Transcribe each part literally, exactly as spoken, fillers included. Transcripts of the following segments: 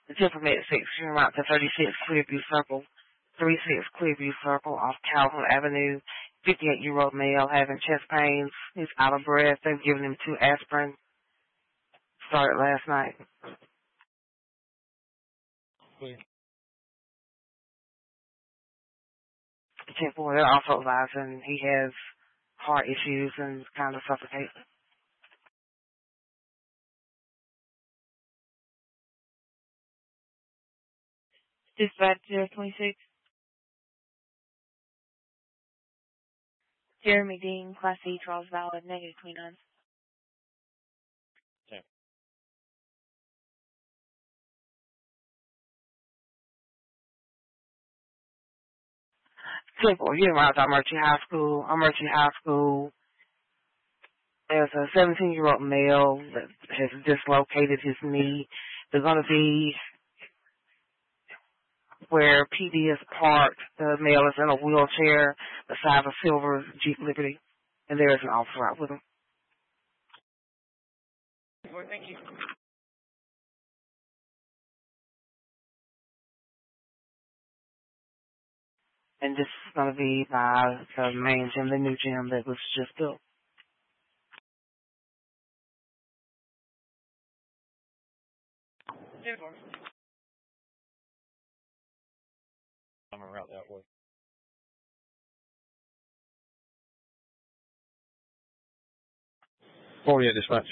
The ten from six, you're out to thirty-six Clearview Circle, thirty-six Clearview Circle off Calhoun Avenue. fifty-eight-year-old male having chest pains. He's out of breath. They've given him two aspirin. Started last night. Clear. ten four, they're also advising he has heart issues and kind of suffocating. Dispatch zero twenty-six. Jeremy Dean, Class C, trials valid, negative twenty-nine. Okay. Simple. You're out to Armuchee High School. Armuchee High School. There's a seventeen-year-old male that has dislocated his knee. They're going to be where P D is parked. The male is in a wheelchair beside a silver Jeep Liberty, and there is an officer out with him. Well, thank you. And this is going to be by the main gym, the new gym that was just built. I'm going to route that way. forty at dispatch.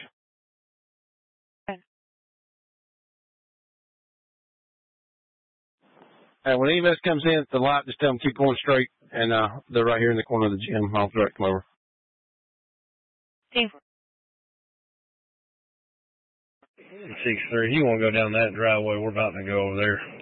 Uh, when E M S comes in at the light, just tell them keep going straight, and uh, they're right here in the corner of the gym. I'll direct them over. Team. six three, you want to go down that driveway, we're about to go over there.